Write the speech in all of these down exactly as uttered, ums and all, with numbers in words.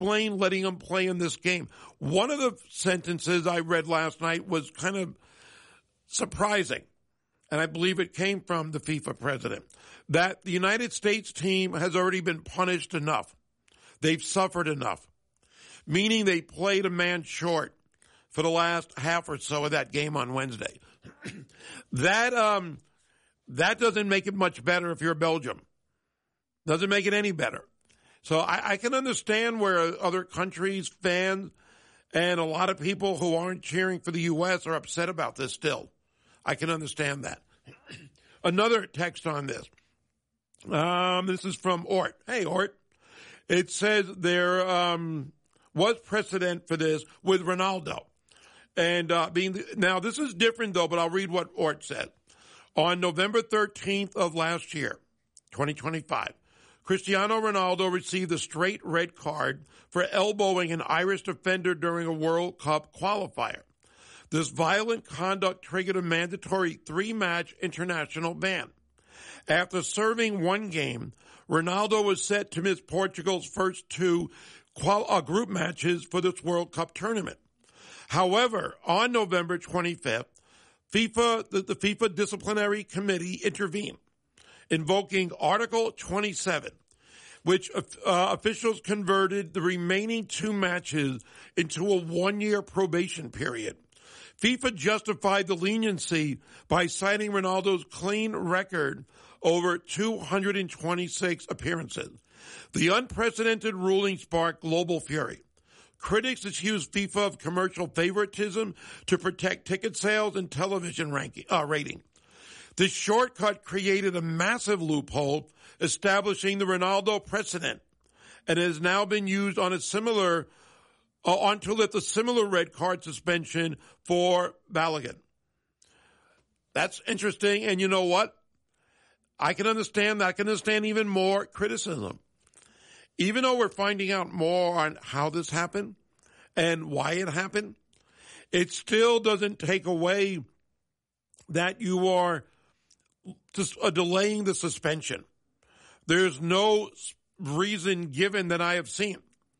explain letting him play in this game? One of the sentences I read last night was kind of surprising, and I believe it came from the FIFA president, that the United States team has already been punished enough. They've suffered enough, meaning they played a man short for the last half or so of that game on Wednesday. that um, that doesn't make it much better if you're Belgium. Doesn't make it any better. So I, I can understand where other countries, fans, and a lot of people who aren't cheering for the U S are upset about this still. I can understand that. Another text on this. Um, this is from Ort. Hey, Ort. It says there um, was precedent for this with Ronaldo. And uh, being now, this is different, though, but I'll read what Ort said. On November thirteenth of last year, twenty twenty-five, Cristiano Ronaldo received a straight red card for elbowing an Irish defender during a World Cup qualifier. This violent conduct triggered a mandatory three-match international ban. After serving one game, Ronaldo was set to miss Portugal's first two qual- uh, group matches for this World Cup tournament. However, on November twenty-fifth, FIFA, the, the FIFA Disciplinary Committee intervened, invoking Article twenty-seven, which uh, officials converted the remaining two matches into a one-year probation period. FIFA justified the leniency by citing Ronaldo's clean record over two hundred twenty-six appearances. The unprecedented ruling sparked global fury. Critics accused FIFA of commercial favoritism to protect ticket sales and television ranking, uh, rating. This shortcut created a massive loophole, establishing the Ronaldo precedent, and has now been used on a similar, uh, on to lift a similar red card suspension for Balogun. That's interesting, and you know what? I can understand that. I can understand even more criticism. Even though we're finding out more on how this happened and why it happened, it still doesn't take away that you are just uh, delaying the suspension. There's no reason given that I have seen.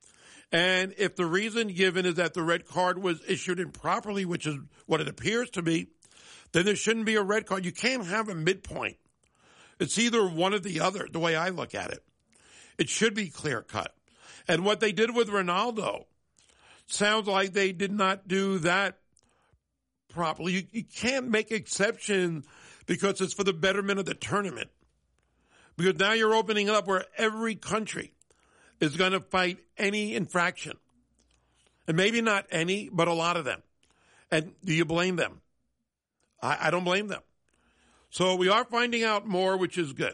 And if the reason given is that the red card was issued improperly, which is what it appears to be, then there shouldn't be a red card. You can't have a midpoint. It's either one or the other, the way I look at it. It should be clear-cut. And what they did with Ronaldo sounds like they did not do that properly. You, you can't make exceptions because it's for the betterment of the tournament. Because now you're opening it up where every country is going to fight any infraction. And maybe not any, but a lot of them. And do you blame them? I, I don't blame them. So we are finding out more, which is good.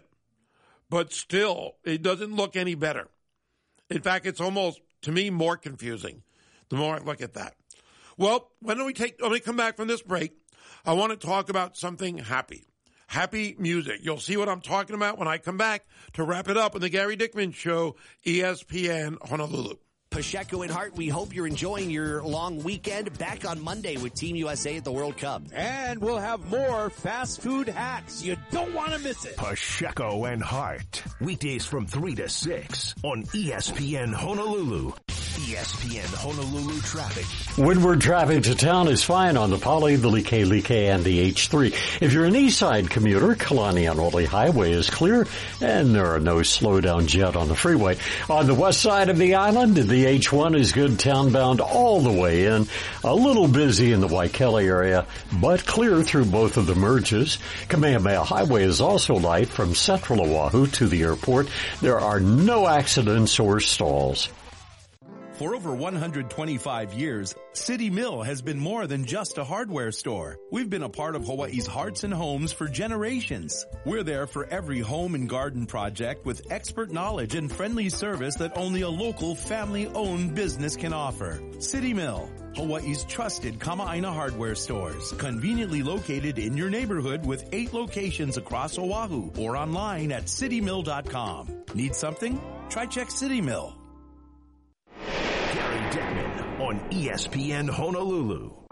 But still, it doesn't look any better. In fact, it's almost, to me, more confusing the more I look at that. Well, when do we take, when we come back from this break, I want to talk about something happy. Happy music. You'll see what I'm talking about when I come back to wrap it up on the Gary Dickman Show, E S P N Honolulu. Pacheco and Hart, we hope you're enjoying your long weekend. Back on Monday with Team U S A at the World Cup. And we'll have more fast food hacks. You don't want to miss it. Pacheco and Hart, weekdays from three to six on E S P N Honolulu. E S P N Honolulu traffic. Windward traffic to town is fine on the Poly, the Like, and the H three. If you're an east side commuter, Kalanianoli Highway is clear, and there are no slowdowns yet on the freeway. On the west side of the island, the H one is good townbound all the way in. A little busy in the Waikele area, but clear through both of the merges. Kamehameha Highway is also light from central Oahu to the airport. There are no accidents or stalls. For over one hundred twenty-five years, City Mill has been more than just a hardware store. We've been a part of Hawaii's hearts and homes for generations. We're there for every home and garden project with expert knowledge and friendly service that only a local family-owned business can offer. City Mill, Hawaii's trusted Kama'aina hardware stores, conveniently located in your neighborhood with eight locations across Oahu or online at city mill dot com. Need something? Try check City Mill. Gary Dickman on E S P N Honolulu.